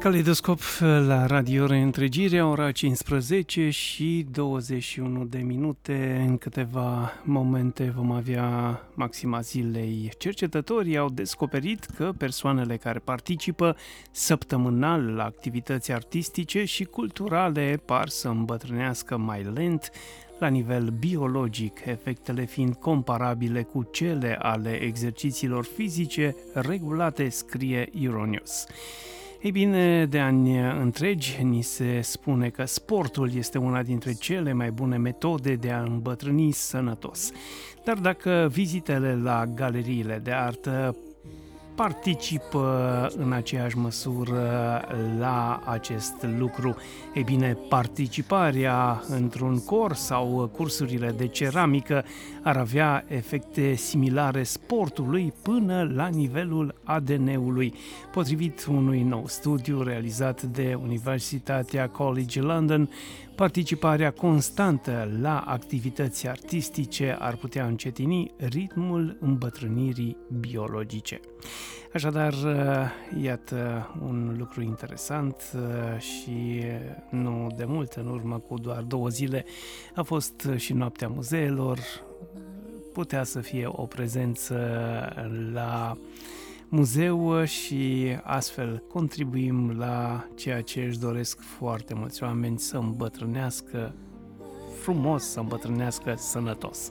Caleidoscop la Radio Reîntregirea, ora 15 și 21 de minute. În câteva momente vom avea maxima zilei. Cercetătorii au descoperit că persoanele care participă săptămânal la activități artistice și culturale par să îmbătrânească mai lent la nivel biologic, efectele fiind comparabile cu cele ale exercițiilor fizice regulate, scrie Euronews. Ei bine, de ani întregi ni se spune că sportul este una dintre cele mai bune metode de a îmbătrâni sănătos. Dar dacă vizitele la galeriile de artă participă în aceeași măsură la acest lucru, ei bine, participarea într-un cor sau cursurile de ceramică ar avea efecte similare sportului până la nivelul ADN-ului, potrivit unui nou studiu realizat de Universitatea College London. Participarea constantă la activități artistice ar putea încetini ritmul îmbătrânirii biologice. Așadar, iată un lucru interesant și nu de mult, în urmă cu doar 2 zile, a fost și Noaptea Muzeelor. Putea să fie o prezență la muzeu și astfel contribuim la ceea ce își doresc foarte mulți oameni, să îmbătrânească frumos, să îmbătrânească sănătos.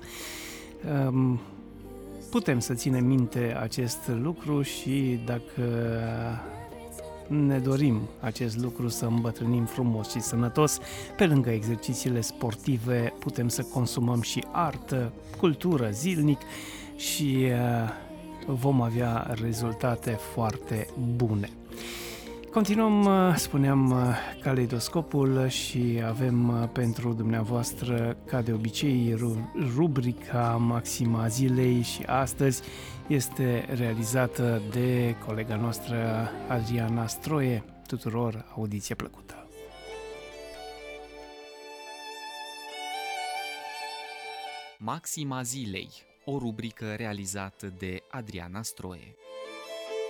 Putem să ținem minte acest lucru și dacă ne dorim acest lucru, să îmbătrânim frumos și sănătos, pe lângă exercițiile sportive putem să consumăm și artă, cultură zilnic și vom avea rezultate foarte bune. Continuăm, spuneam, Caleidoscopul și avem pentru dumneavoastră, ca de obicei, rubrica Maxima Zilei și astăzi este realizată de colega noastră Adriana Stroie. Tuturor audiție plăcută! Maxima Zilei, o rubrică realizată de Adriana Stroie.